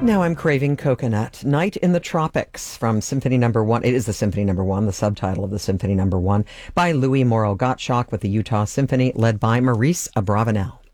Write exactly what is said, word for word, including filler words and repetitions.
Now I'm craving coconut. Night in the Tropics from Symphony Number One. It is the Symphony Number One, the subtitle of the Symphony Number One, by Louis Morrow Gottschalk with the Utah Symphony, led by Maurice Abravanel.